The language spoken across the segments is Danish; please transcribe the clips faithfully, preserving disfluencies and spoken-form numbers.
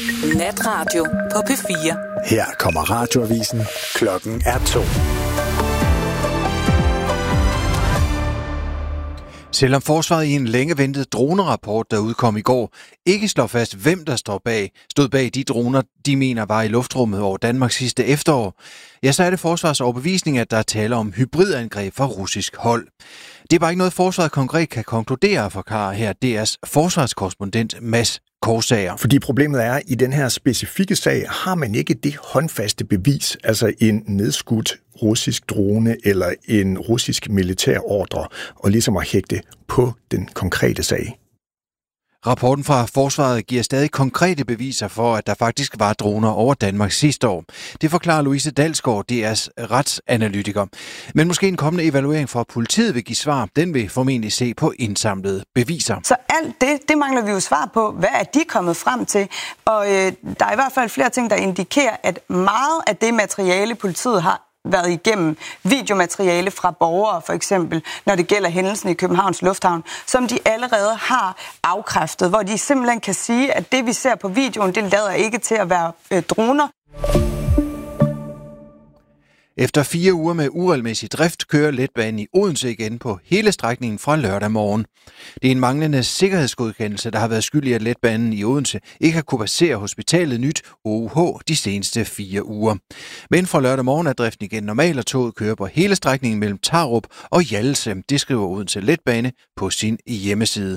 Natradio på P fire. Her kommer radioavisen. Klokken er to. Selvom forsvaret i en længe ventet dronerapport, der udkom i går, ikke slår fast, hvem der står bag, stod bag de droner, de mener var i luftrummet over Danmark sidste efterår, ja, så er det forsvarets overbevisning, at der taler om hybridangreb fra russisk hold. Det er bare ikke noget, forsvaret konkret kan konkludere, forklarer her D R's forsvarskorrespondent Mads Korsager. Fordi problemet er, at i den her specifikke sag har man ikke det håndfaste bevis, altså en nedskudt russisk drone eller en russisk militær ordre, og ligesom at hægte på den konkrete sag. Rapporten fra forsvaret giver stadig konkrete beviser for, at der faktisk var droner over Danmark sidste år. Det forklarer Louise Dalsgaard, D R's retsanalytiker. Men måske en kommende evaluering fra politiet vil give svar. Den vil formentlig se på indsamlede beviser. Så alt det, det mangler vi jo svar på. Hvad er de kommet frem til? Og øh, der er i hvert fald flere ting, der indikerer, at meget af det materiale, politiet har været igennem, videomateriale fra borgere for eksempel, når det gælder hændelsen i Københavns Lufthavn, som de allerede har afkræftet, hvor de simpelthen kan sige, at det vi ser på videoen, det lader ikke til at være øh, droner. Efter fire uger med uregelmæssig drift kører letbanen i Odense igen på hele strækningen fra lørdag morgen. Det er en manglende sikkerhedsgodkendelse, der har været skyld i, at letbanen i Odense ikke har kunne passere hospitalet Nyt O U H de seneste fire uger. Men fra lørdag morgen er driften igen normal, og toget kører på hele strækningen mellem Tarup og Hjallese. Det skriver Odense Letbane på sin hjemmeside.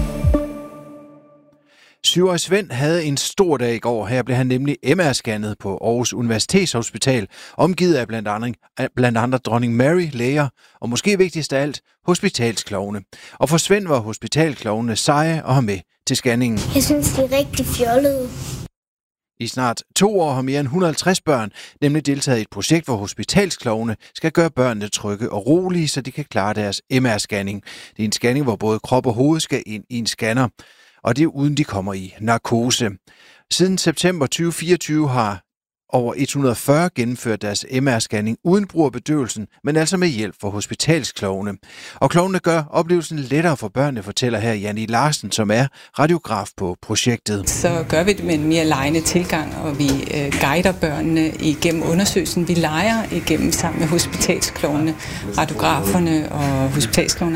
Syvårig Svend havde en stor dag i går. Her blev han nemlig M R-scannet på Aarhus Universitetshospital, omgivet af blandt andre, blandt andre dronning Mary, læger og måske vigtigst af alt, hospitalsklovne. Og for Svend var hospitalsklovne seje og har med til scanningen. Jeg synes, de er rigtig fjollede. I snart to år har mere end et hundrede og halvtreds børn nemlig deltaget i et projekt, hvor hospitalsklovne skal gøre børnene trygge og rolige, så de kan klare deres M R-scanning. Det er en scanning, hvor både krop og hoved skal ind i en scanner, og det er uden de kommer i narkose. Siden september tyve fireogtyve har over et hundrede og fyrre gennemført deres M R-scanning uden brug af bedøvelsen, men altså med hjælp fra hospitalsklovne. Og klovnene gør oplevelsen lettere for børnene, fortæller her Janni Larsen, som er radiograf på projektet. Så gør vi det med en mere legende tilgang, og vi øh, guider børnene igennem undersøgelsen. Vi leger igennem sammen med hospitalsklovne, radiograferne og hospitalsklovne